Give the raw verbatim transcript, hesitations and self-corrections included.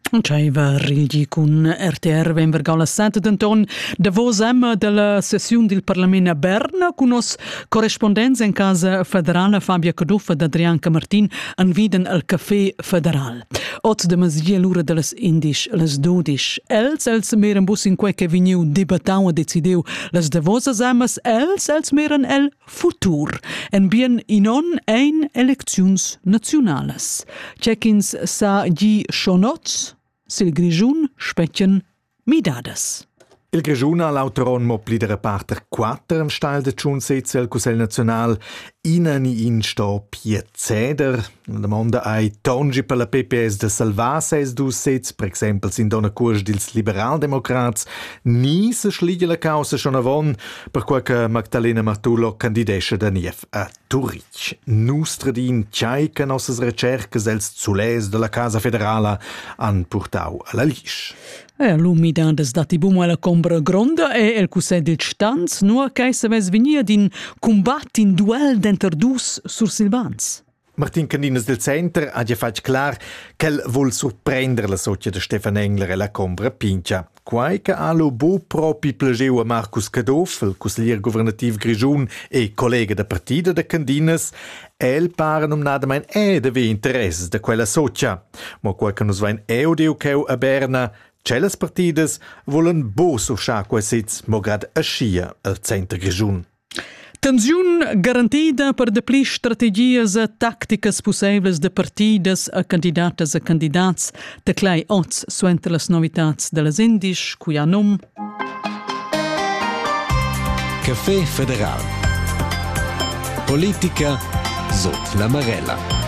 C'aiva rigli con R T R ven vergau la sette d'Anton da vos emma della sessione del Parlamento a Berna con nos correspondenza in casa federale Fabia Caduffa ed Adrian Camartin anviden al Café Federal. Ot de masia l'ura de les indisch, les dudisch. Els, els meren bus in quei che vegniu debattau e decideu les de vosas emmas, els, els meren el futur. En bien inon ein elecziuns nationales. Checkins sa gi schonots, sil Grischun spetchen midades. Il Grischun ha l'autoron mo plidere parter quattro am steil de Tschunsetz el Cusel National ina ni in sto piezeder. La domanda ai tongi per la P P S de salvar ses dus sets, per exempel sin dona curs dils liberaldemocrats, ni se schlige la causa schon avon, per quel che Magdalena Martullo candidesce da nief a Turic. Nustradin tjaica nossas recercas els zules de la Casa Federala han portau a la lisch. E l'umidades dati bumo alla combra gronda e el cusè del stanz, nua che se ves venia din combat in duel d'enter dus sur Silvans. Martin Candinas del Center ha già fatto clar che el vuol sorprendere la socia de Stefan Engler e la combra Pincia. Quai che ha lo bo propi plageu a Marcus Cadoff, il consigliere governativ Grischun e collega da partida de Candinas, el pare non nadamein e deve interesses de quella socia. Ma quai che nos vain eudeu cheu a Berna, Celles partidas volen bo susciar quei sitz mogad a Schia al Center Grischun. Tensiun garantida per de pli strategias e tacticas possibles de partidas a candidatas e candidats de clai oz suente las novitats de las indisch, cui ha num. Café Federal. Politica sot la Marella.